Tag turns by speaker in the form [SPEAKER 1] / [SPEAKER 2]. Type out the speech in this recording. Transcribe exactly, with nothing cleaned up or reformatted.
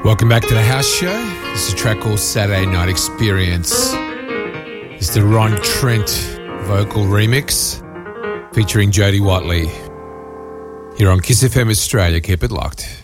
[SPEAKER 1] Welcome back to the house show. This is a track called Saturday Night Experience. It's the Ron Trent vocal remix featuring Jodie Watley here on Kiss F M Australia. Keep it locked.